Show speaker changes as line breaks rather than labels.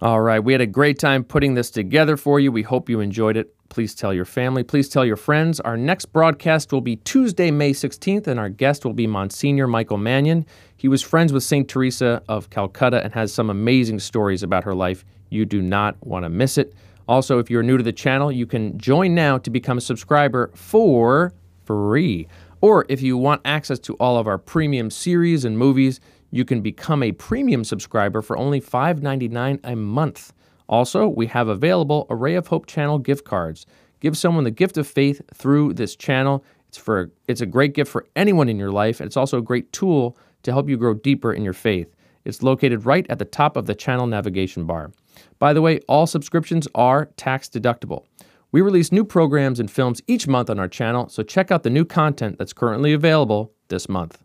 All right, we had a great time putting this together for you. We hope you enjoyed it. Please tell your family. Please tell your friends. Our next broadcast will be Tuesday, May 16th, and our guest will be Monsignor Michael Mannion. He was friends with St. Teresa of Calcutta and has some amazing stories about her life. You do not want to miss it. Also, if you're new to the channel, you can join now to become a subscriber for free. Or if you want access to all of our premium series and movies, you can become a premium subscriber for only $5.99 a month. Also, we have available Array of Hope channel gift cards. Give someone the gift of faith through this channel. It's a great gift for anyone in your life, and it's also a great tool to help you grow deeper in your faith. It's located right at the top of the channel navigation bar. By the way, all subscriptions are tax deductible. We release new programs and films each month on our channel, so check out the new content that's currently available this month.